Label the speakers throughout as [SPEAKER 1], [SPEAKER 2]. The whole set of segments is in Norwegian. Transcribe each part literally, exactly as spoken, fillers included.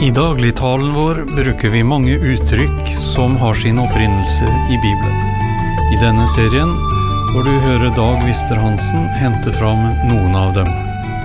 [SPEAKER 1] I dagligtalen vår bruker vi mange uttrykk som har sin opprinnelse i Bibelen. I denne serien får du høre Dag Wister-Hansen hente fram noen av dem.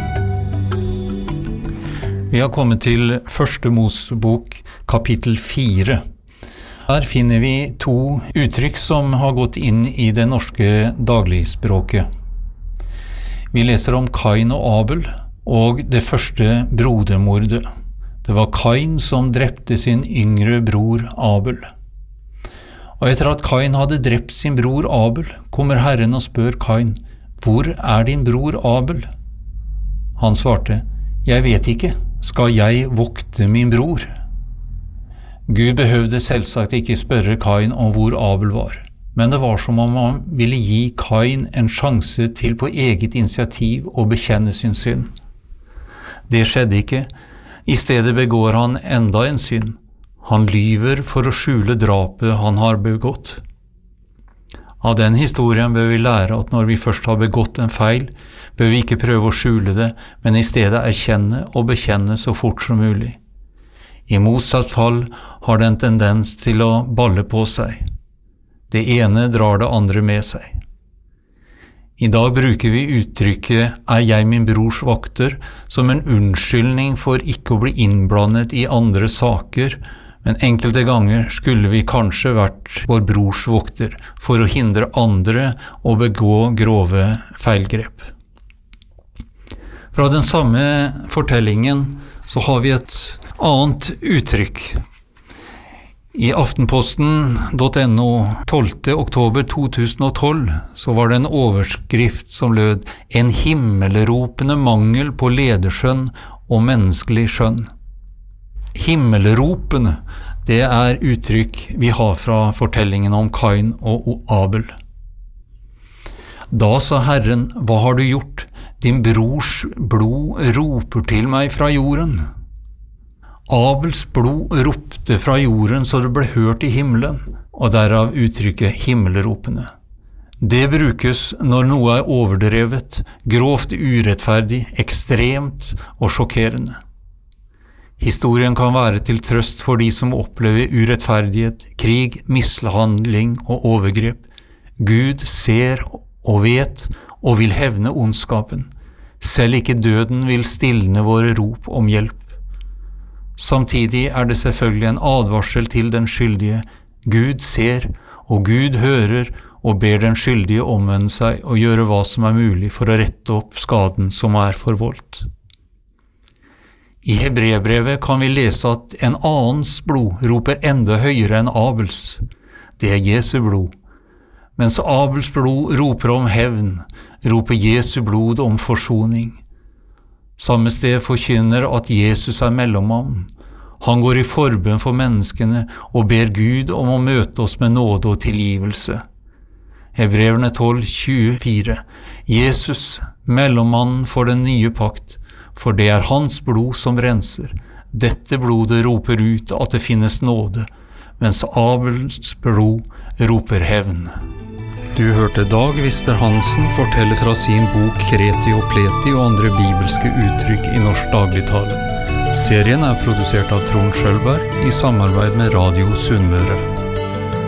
[SPEAKER 1] Vi har kommet til Første Mosebok, kapittel fire. Her finner vi to uttrykk som har gått inn i det norske dagligspråket. Vi leser om Kain og Abel og det første brodermordet. Det var Kain som drepte sin yngre bror Abel. Og etter at Kain hadde drept sin bror Abel, kommer Herren og spør Kain, «Hvor er din bror Abel?» Han svarte, «Jeg vet ikke, skal jeg vokte min bror?» Gud behøvde selvsagt ikke spørre Kain om hvor Abel var, men det var som om han ville gi Kain en sjanse til på eget initiativ å bekjenne sin synd. Det skjedde ikke. I stedet begår han enda en synd. Han lyver for å skjule drapet han har begått. Av den historien bør vi lære at når vi først har begått en feil, bør vi ikke prøve å skjule det, men i stedet erkjenne og bekjenne så fort som mulig. I motsatt fall har det en tendens til å balle på seg. Det ene drar det andre med seg. I dag bruker vi uttrykket «Er jeg min brors vokter» som en unnskyldning for ikke å bli innblandet i andre saker, men enkelte ganger skulle vi kanskje vært vår brors vokter for å hindre andre å begå grove feilgrep. Fra den samme fortellingen så har vi et annet uttrykk. I Aftenposten punktum no tolvte oktober to tusen og tolv så var det en overskrift som lød «En himmelropende mangel på lederskjønn og menneskelig skjønn». Himmelropende, det er uttrykk vi har fra fortellingen om Kain og Abel. Da sa Herren, «Hva har du gjort? Din brors blod roper til meg fra jorden». Abels blod ropte fra jorden så det ble hørt i himmelen, og derav uttrykket himmelropende. Det brukes når noe er overdrevet, grovt urettferdig, ekstremt og sjokkerende. Historien kan være til trøst for de som opplever urettferdighet, krig, mishandling og overgrep. Gud ser og vet og vil hevne ondskapen. Selv ikke døden vil stilne våre rop om hjelp. Samtidig er det selvfølgelig en advarsel til den skyldige. Gud ser, og Gud hører, og ber den skyldige omvende seg og gjøre hva som er mulig for å rette opp skaden som er forvoldt. I Hebreerbrevet kan vi lese at en annens blod roper enda høyere enn Abels. Det er Jesu blod. Mens Abels blod roper om hevn, roper Jesu blod om forsoning. Samme sted forkynner at Jesus er mellommann. Han går i forbønn for menneskene og ber Gud om å møte oss med nåde og tilgivelse. Hebreerne tolv tjuefire. Jesus, mellommannen for den nye pakt, for det er hans blod som renser. Dette blodet roper ut at det finnes nåde, mens Abels blod roper hevn. Du hørte Dag Wister-Hansen fortelle fra sin bok Kreti og Pleti og andre bibelske uttrykk i norsk dagligtale. Serien er produsert av Trond Schølberg i samarbeid med Radio Sunnmøre.